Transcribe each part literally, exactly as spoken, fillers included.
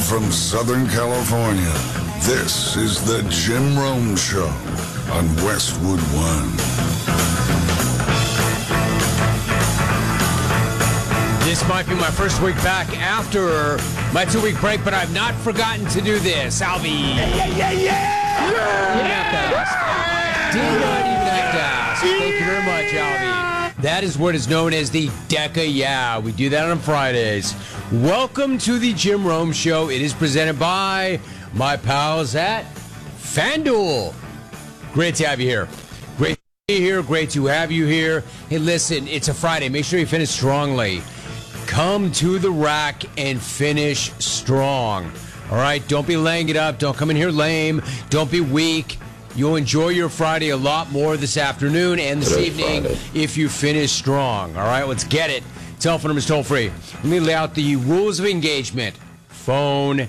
from Southern California, this is the Jim Rome Show on Westwood One. This might be my first week back after my two-week break, but I've not forgotten to do this. I'll be... Yeah, yeah, yeah, yeah! Didn't have to ask. Did not even have to ask. Thank you very much, Albie. That is what is known as the Deca Yeah. We do that on Fridays. Welcome to the Jim Rome Show. It is presented by my pals at FanDuel. Great to have you here. Great to be here. Great to have you here. Hey, listen, it's a Friday. Make sure you finish strongly. Come to the rack and finish strong. All right? Don't be laying it up. Don't come in here lame. Don't be weak. You'll enjoy your Friday a lot more this afternoon and this evening Friday. If you finish strong. All right? Let's get it. Telephone number is toll free. Let me lay out the rules of engagement. Phone,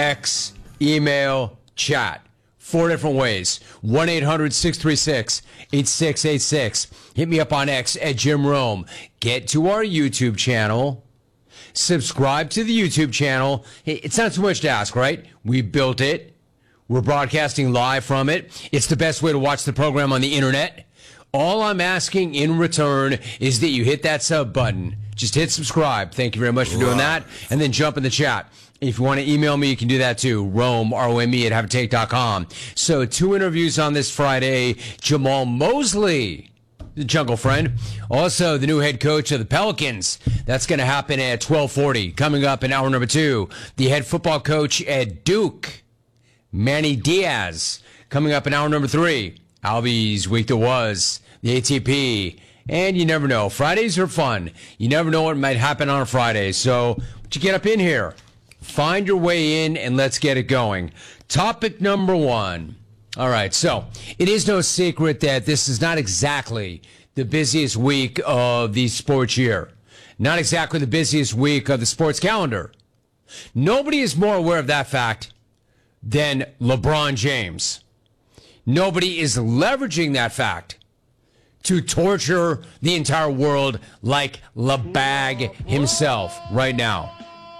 X, email, chat. Four different ways. one eight hundred six three six eight six eight six. Hit me up on X at Jim Rome. Get to our YouTube channel. Subscribe to the YouTube channel. Hey, it's not too much to ask, right? We built it. We're broadcasting live from it. It's the best way to watch the program on the internet. All I'm asking in return is that you hit that sub button. Just hit subscribe. Thank you very much for doing that. And then jump in the chat. If you want to email me, you can do that too. Rome, R O M E, at have a take dot com. So two interviews on this Friday. Jamal Mosley, the Jungle Friend. Also, the new head coach of the Pelicans. That's going to happen at twelve forty. Coming up in hour number two, the head football coach at Duke, Manny Diaz. Coming up in hour number three, Albie's Week That Was, the A T P. And you never know. Fridays are fun. You never know what might happen on a Friday. So, would you get up in here? Find your way in and let's get it going. Topic number one. All right, so it is no secret that this is not exactly the busiest week of the sports year. Not exactly the busiest week of the sports calendar. Nobody is more aware of that fact than LeBron James. Nobody is leveraging that fact to torture the entire world like LeBag himself right now.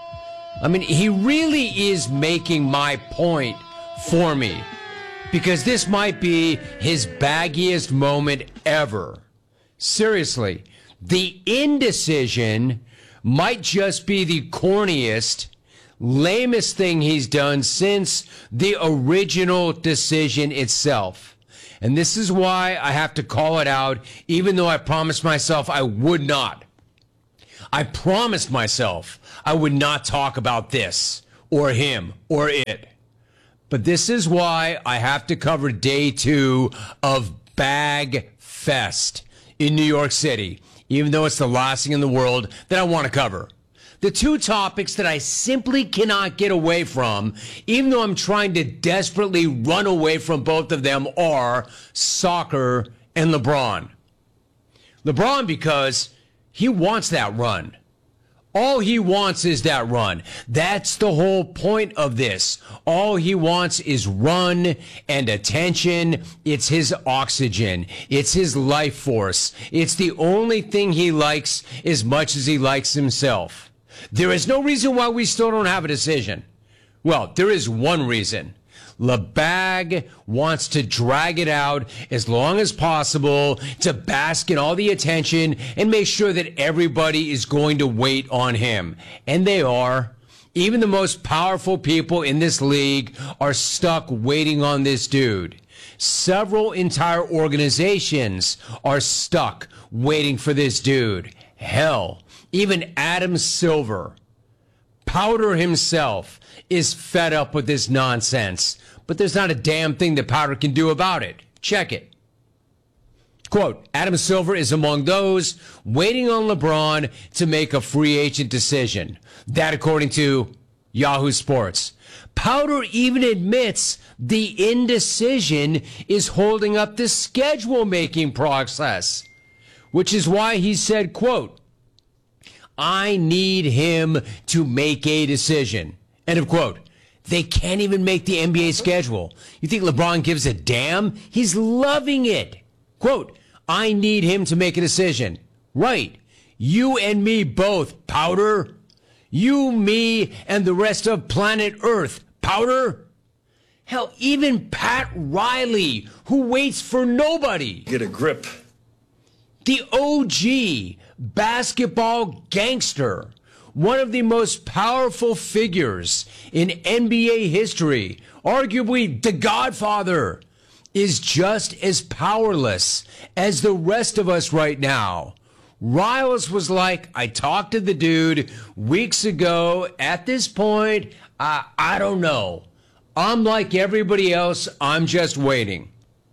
I mean, he really is making my point for me because this might be his baggiest moment ever. Seriously, the indecision might just be the corniest, lamest thing he's done since the original decision itself. And this is why I have to call it out, even though I promised myself I would not. I promised myself I would not talk about this or him or it. But this is why I have to cover day two of Bag Fest in New York City, even though it's the last thing in the world that I want to cover. The two topics that I simply cannot get away from, even though I'm trying to desperately run away from both of them, are soccer and LeBron. LeBron because he wants that run. All he wants is that run. That's the whole point of this. All he wants is run and attention. It's his oxygen. It's his life force. It's the only thing he likes as much as he likes himself. There is no reason why we still don't have a decision. Well, there is one reason. LeBag wants to drag it out as long as possible to bask in all the attention and make sure that everybody is going to wait on him. And they are. Even the most powerful people in this league are stuck waiting on this dude. Several entire organizations are stuck waiting for this dude. Hell, even Adam Silver, Powder himself, is fed up with this nonsense. But there's not a damn thing that Powder can do about it. Check it. Quote, Adam Silver is among those waiting on LeBron to make a free agent decision. That according to Yahoo Sports. Powder even admits the indecision is holding up the schedule-making process, which is why he said, quote, I need him to make a decision. End of quote. They can't even make the N B A schedule. You think LeBron gives a damn? He's loving it. Quote, I need him to make a decision. Right. You and me both, Powder. You, me, and the rest of planet Earth. Powder? Hell, even Pat Riley, who waits for nobody. Get a grip. The O G basketball gangster. One of the most powerful figures in N B A history, arguably the Godfather, is just as powerless as the rest of us right now. Riles was like, I talked to the dude weeks ago. At this point, uh, I don't know. I'm like everybody else. I'm just waiting.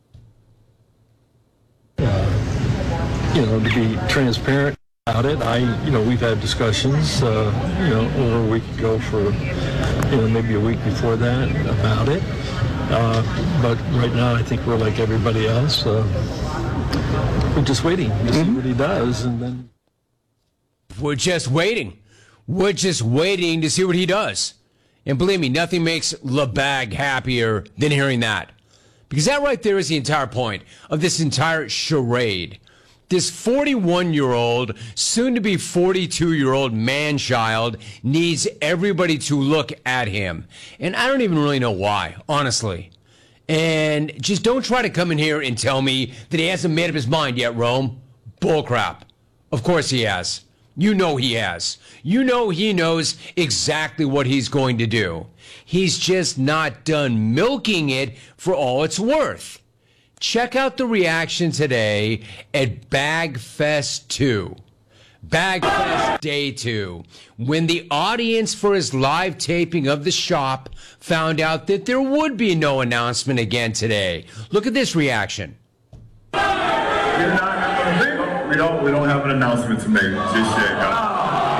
Uh, you know, to be transparent about it, I, you know, we've had discussions, uh, you know, over a week ago for, you know, maybe a week before that about it. Uh, but right now, I think we're like everybody else. Uh, we're just waiting to see what he does, and then we're just waiting. We're just waiting to see what he does. And believe me, nothing makes LeBag happier than hearing that, because that right there is the entire point of this entire charade. This forty-one-year-old, soon-to-be forty-two-year-old man-child needs everybody to look at him. And I don't even really know why, honestly. And just don't try to come in here and tell me that he hasn't made up his mind yet, Rome. Bullcrap. Of course he has. You know he has. You know he knows exactly what he's going to do. He's just not done milking it for all it's worth. Check out the reaction today at Bagfest two. Bagfest Day two, when the audience for his live taping of The Shop found out that there would be no announcement again today. Look at this reaction. We're not, we don't we don't have an announcement to make just yet, guys.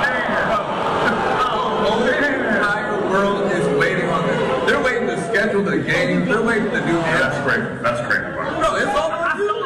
Oh, the entire world is waiting on this. They're waiting to schedule the game. They're waiting to do that. That's great. That's great. No, it's all on you.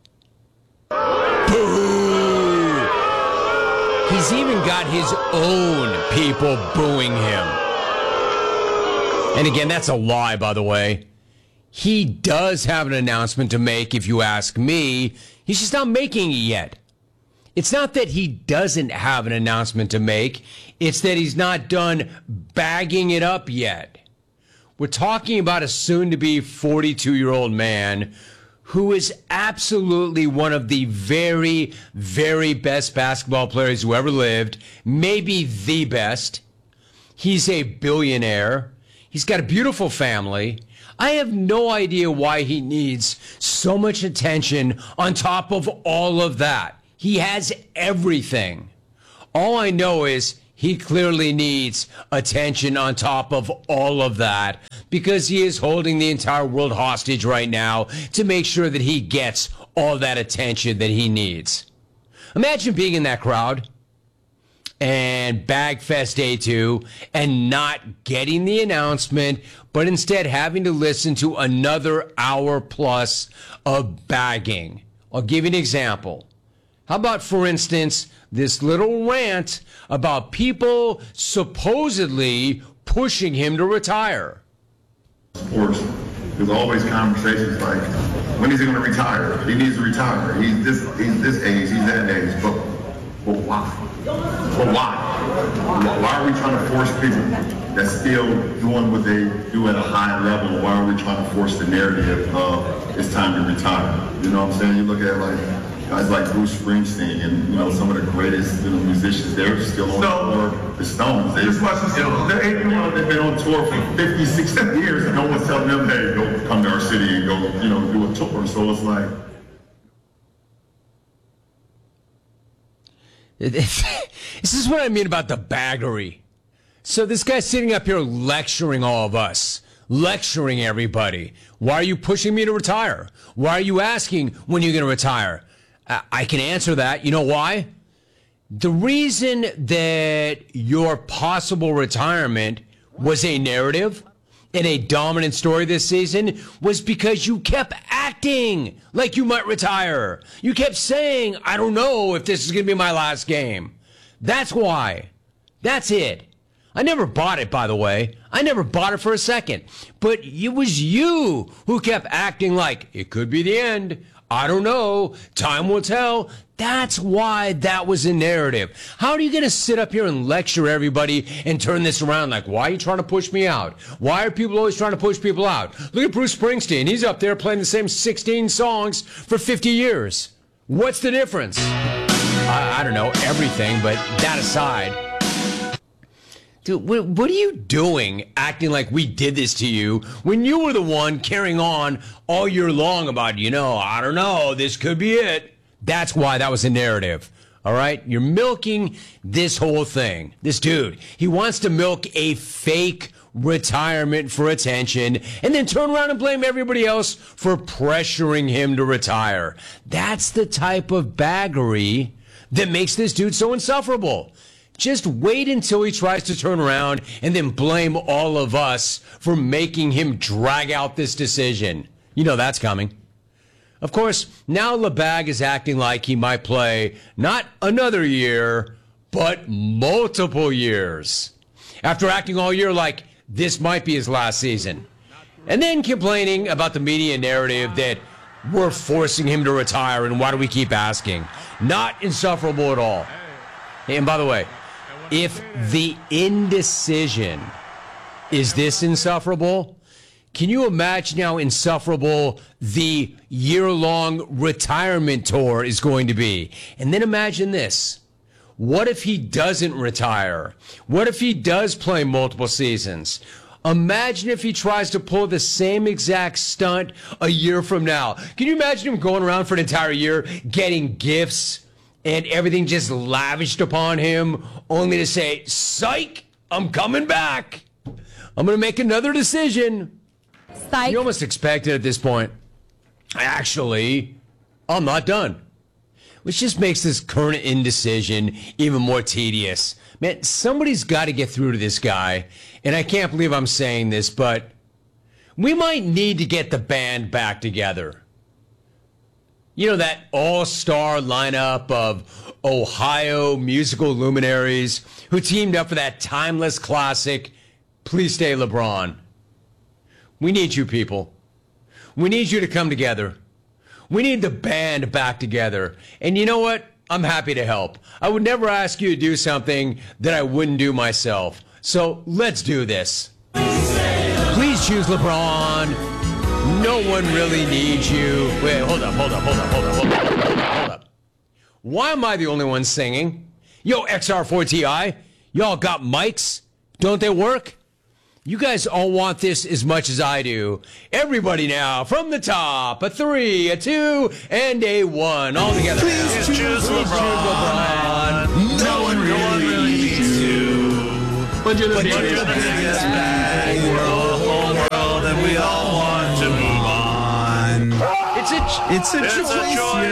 He's even got his own people booing him. And again, that's a lie, by the way. He does have an announcement to make, if you ask me. He's just not making it yet. It's not that he doesn't have an announcement to make. It's that he's not done bagging it up yet. We're talking about a soon-to-be forty-two-year-old man who is absolutely one of the very, very best basketball players who ever lived, maybe the best. He's a billionaire. He's got a beautiful family. I have no idea why he needs so much attention on top of all of that. He has everything. All I know is he clearly needs attention on top of all of that, because he is holding the entire world hostage right now to make sure that he gets all that attention that he needs. Imagine being in that crowd and Bagfest Day two and not getting the announcement, but instead having to listen to another hour plus of bagging. I'll give you an example. How about, for instance, this little rant about people supposedly pushing him to retire? Sports, there's always conversations like, when is he going to retire? He needs to retire. He's this, he's this age, he's that age. But, but why? But why? Why are we trying to force people that's still doing what they do at a high level? Why are we trying to force the narrative of it's time to retire? You know what I'm saying? You look at like guys like Bruce Springsteen and, you know, some of the greatest, you know, musicians, they're still on so, tour. The Stones, they, you know, they're, you know, they've been on tour for fifty, sixty years, and no one's telling them, hey, go come to our city and go, you know, do a tour. So it's like... This is what I mean about the baggery. So this guy's sitting up here lecturing all of us, lecturing everybody. Why are you pushing me to retire? Why are you asking when you're going to retire? I can answer that. You know why? The reason that your possible retirement was a narrative and a dominant story this season was because you kept acting like you might retire. You kept saying, I don't know if this is going to be my last game. That's why. That's it. I never bought it, by the way. I never bought it for a second. But it was you who kept acting like it could be the end. I don't know. Time will tell. That's why that was a narrative. How are you going to sit up here and lecture everybody and turn this around? Like, why are you trying to push me out? Why are people always trying to push people out? Look at Bruce Springsteen. He's up there playing the same sixteen songs for fifty years. What's the difference? I, I don't know, everything, but that aside. Dude, what, what are you doing acting like we did this to you when you were the one carrying on all year long about, you know, I don't know, this could be it. That's why that was a narrative. All right? You're milking this whole thing. This dude, he wants to milk a fake retirement for attention and then turn around and blame everybody else for pressuring him to retire. That's the type of baggery that makes this dude so insufferable. Just wait until he tries to turn around and then blame all of us for making him drag out this decision. You know that's coming. Of course, now LeBag is acting like he might play not another year, but multiple years. After acting all year like this might be his last season. And then complaining about the media narrative that we're forcing him to retire and why do we keep asking? Not insufferable at all. And by the way, if the indecision is this insufferable, can you imagine how insufferable the year-long retirement tour is going to be? And then imagine this. What if he doesn't retire? What if he does play multiple seasons? Imagine if he tries to pull the same exact stunt a year from now. Can you imagine him going around for an entire year getting gifts and everything just lavished upon him, only to say, psych, I'm coming back. I'm going to make another decision. Psych. You almost expect it at this point. Actually, I'm not done. Which just makes this current indecision even more tedious. Man, somebody's got to get through to this guy. And I can't believe I'm saying this, but we might need to get the band back together. You know, that all-star lineup of Ohio musical luminaries who teamed up for that timeless classic, Please Stay LeBron. We need you people. We need you to come together. We need the band back together. And you know what? I'm happy to help. I would never ask you to do something that I wouldn't do myself. So let's do this. Please choose LeBron. No one really needs you. Wait, hold up, hold up, hold up, hold up, hold up, hold up. Why am I the only one singing? Yo, X R four T I, y'all got mics? Don't they work? You guys all want this as much as I do. Everybody now, from the top, a three, a two, and a one. All together. Please choose, choose LeBron. LeBron. No one really, no one really needs you. But you're the but biggest, you're the biggest bag in the whole world, and we all want to move on. It's a, it's a, it's choice. A choice.